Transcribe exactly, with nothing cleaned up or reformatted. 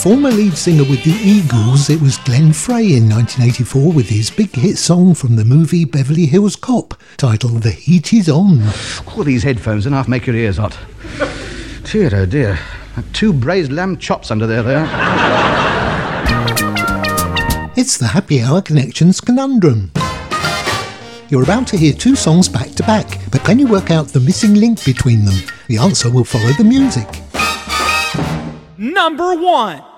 former lead singer with the Eagles, it was Glenn Frey in nineteen eighty-four with his big hit song from the movie Beverly Hills Cop, titled The Heat Is On. All these headphones and half make your ears hot. Dear, oh dear. Two braised lamb chops under there, they are. It's the Happy Hour Connections Conundrum. You're about to hear two songs back to back, but can you work out the missing link between them? The answer will follow the music. Number one.